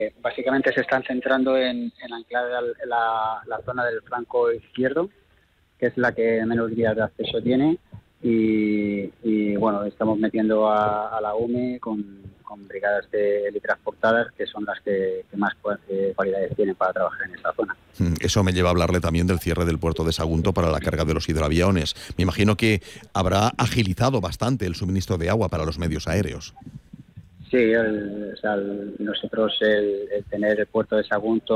Básicamente se están centrando en anclar la zona del flanco izquierdo, que es la que menos vías de acceso tiene, y bueno, estamos metiendo a la UME con brigadas de transportadas, que son las que más cualidades tienen para trabajar en esa zona. Eso me lleva a hablarle también del cierre del puerto de Sagunto para la carga de los hidroaviones. Me imagino que habrá agilizado bastante el suministro de agua para los medios aéreos. Sí, nosotros el tener el puerto de Sagunto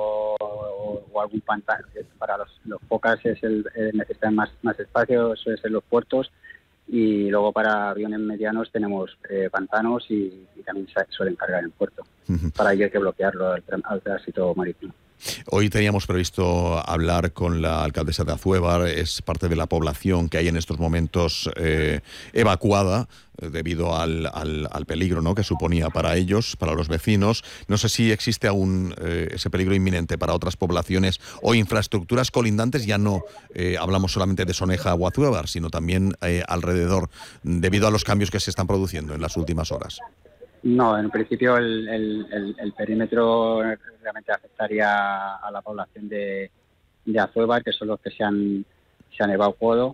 o algún pantano, para los focas necesitan más espacio, eso es en los puertos, y luego para aviones medianos tenemos pantanos y también suelen cargar en puerto. Para ello hay que bloquearlo al tránsito marítimo. Hoy teníamos previsto hablar con la alcaldesa de Azuévar. Es parte de la población que hay en estos momentos evacuada debido al peligro, ¿no?, que suponía para ellos, para los vecinos. No sé si existe aún ese peligro inminente para otras poblaciones o infraestructuras colindantes. Ya no hablamos solamente de Soneja o Azuévar, sino también alrededor, debido a los cambios que se están produciendo en las últimas horas. No, en principio el perímetro realmente afectaría a la población de Azuévar, que son los que se han evacuado,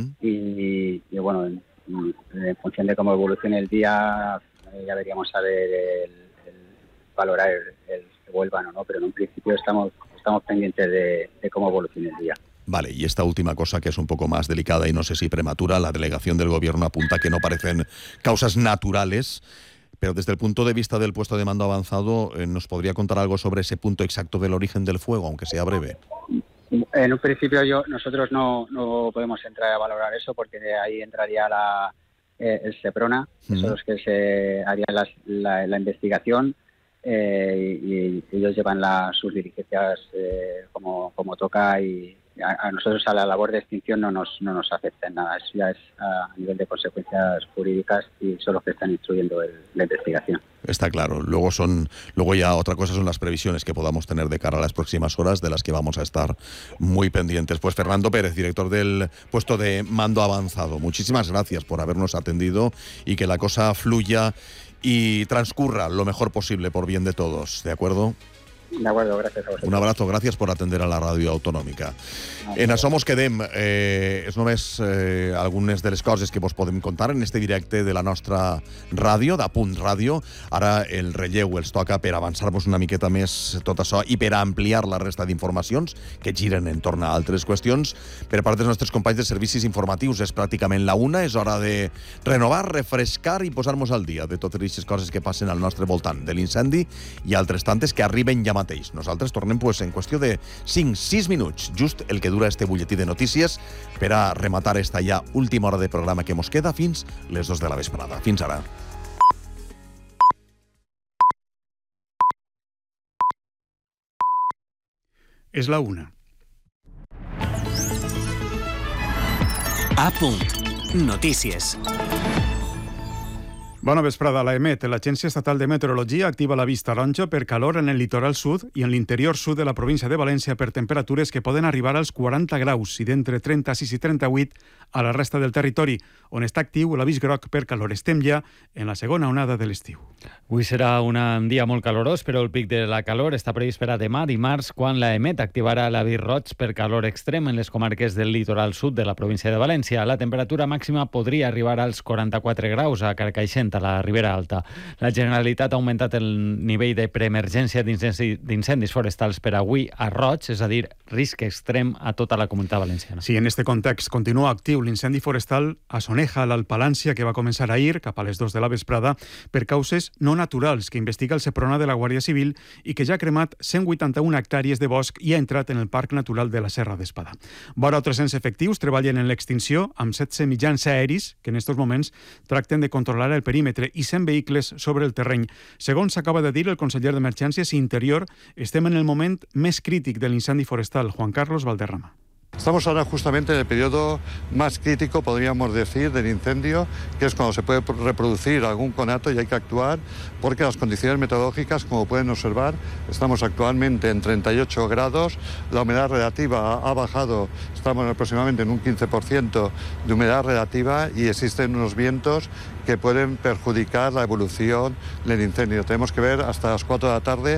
y bueno, en función de cómo evolucione el día ya veríamos a ver valorar el que vuelvan o no, pero en un principio estamos pendientes de cómo evolucione el día. Vale, y esta última cosa, que es un poco más delicada y no sé si prematura, la delegación del gobierno apunta que no parecen causas naturales. Pero desde el punto de vista del puesto de mando avanzado, ¿nos podría contar algo sobre ese punto exacto del origen del fuego, aunque sea breve? En un principio nosotros no podemos entrar a valorar eso, porque de ahí entraría el SEPRONA, que son los que se harían la investigación, y ellos llevan sus diligencias como toca, y a nosotros a la labor de extinción no nos afecta en nada. Eso ya es a nivel de consecuencias jurídicas y son los que están instruyendo la investigación. Está claro. Luego ya otra cosa son las previsiones que podamos tener de cara a las próximas horas, de las que vamos a estar muy pendientes. Pues Fernando Pérez, director del puesto de mando avanzado, muchísimas gracias por habernos atendido y que la cosa fluya y transcurra lo mejor posible por bien de todos, ¿de acuerdo? De acuerdo, gràcies a vosaltres. Un abrazo, gràcies per atendre a la ràdio autonòmica. En això mos quedem. És només algunes de les coses que vos podem contar en este directe de la nostra ràdio, d'Apunt Ràdio. Ara el relleu els toca per avançar-vos una miqueta més tot això i per ampliar la resta d'informacions que giren entorn a altres qüestions. Per part dels nostres companys de servicis informatius és pràcticament la una. És hora de renovar, refrescar i posar-nos al dia de totes aquestes coses que passen al nostre voltant, de l'incendi i altres tantes que arriben ja mateix. Nosaltres tornem en qüestió de 5-6 minuts, just el que dura este butlletí de notícies, per a rematar esta ja última hora de programa que mos queda fins les 2 de la vesprada. Fins ara. És la una. A punt. Notícies. Bona vesprada. L'EMET, l'Agència Estatal de Meteorologia, activa l'avís taronja per calor en el litoral sud i en l'interior sud de la província de València per temperatures que poden arribar als 40 graus i d'entre 36 i 38 a la resta del territori, on està actiu l'avís groc per calor. Estem ja en la segona onada de l'estiu. Avui serà un dia molt calorós, però el pic de la calor està previst per a demà, dimarts, quan l'EMET activarà l'avís roig per calor extrem en les comarques del litoral sud de la província de València. La temperatura màxima podria arribar als 44 graus a Carcaixent, a la Ribera Alta. La Generalitat ha augmentat el nivell de preemergència d'incendis forestals per avui a roig, és a dir, risc extrem a tota la Comunitat Valenciana. Sí, en este context continua actiu l'incendi forestal a Soneja, a l'Alpalància, que va començar ahir, cap a les 2 de la vesprada, per causes no naturals que investiga el SEPRONA de la Guàrdia Civil i que ja ha cremat 181 hectàrees de bosc i ha entrat en el Parc Natural de la Serra d'Espadà. Vora 300 efectius treballen en l'extinció amb 16 mitjans aeris que en aquests moments tracten de controlar el perímetre i 100 vehicles sobre el terreny. Segons s'acaba de dir el conseller d'Emergències i Interior, estem en el moment més crític de l'incendi forestal. Juan Carlos Valderrama. Estamos ahora justamente en el periodo más crítico, podríamos decir, del incendio, que es cuando se puede reproducir algún conato y hay que actuar, porque las condiciones meteorológicas, como pueden observar, estamos actualmente en 38 grados, la humedad relativa ha bajado, estamos aproximadamente en un 15% de humedad relativa y existen unos vientos que pueden perjudicar la evolución del incendio. Tenemos que ver hasta las 4 de la tarde